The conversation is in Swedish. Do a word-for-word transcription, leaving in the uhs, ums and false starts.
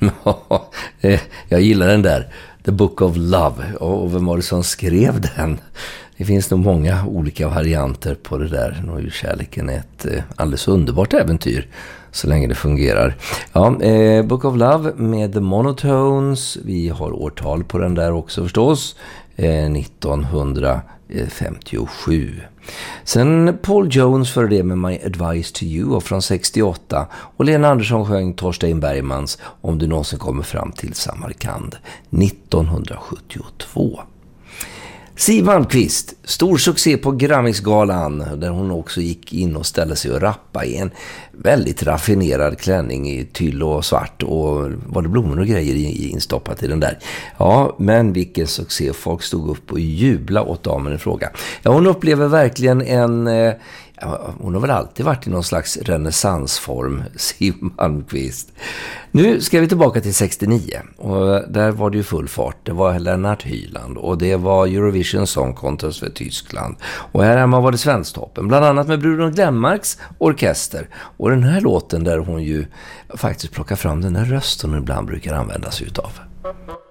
Ja, jag gillar den där. The Book of Love. Och vem var det som skrev den? Det finns nog många olika varianter på det där. Nu är ju kärleken ett alldeles underbart äventyr så länge det fungerar. Ja, eh, Book of Love med The Monotones. Vi har årtal på den där också förstås. Eh, nittonhundrafemtiosju. Sen Paul Jones för det med My Advice to You och från sextioåtta. Och Lena Andersson sjöng Torstein Bergmans Om du någonsin kommer fram till Samarkand nittonhundrasjuttiotvå. Siw Malmkvist, stor succé på Grammisgalan där hon också gick in och ställde sig och rappa i en väldigt raffinerad klänning i tyll och svart och var det blommor och grejer instoppat i den där. Ja, men vilken succé, folk stod upp och jubla åt damen i fråga. Ja, hon upplever verkligen en... Eh, ja, hon har väl alltid varit i någon slags renässansform, Siw Malmkvist. Nu ska vi tillbaka till sextionio och där var det ju full fart. Det var Lennart Hyland och det var Eurovision Song Contest för Tyskland. Och här hemma var det Svensktoppen, bland annat med Bruno Glenmarks orkester. Och den här låten där hon ju faktiskt plockar fram den där rösten hon ibland brukar använda sig utav.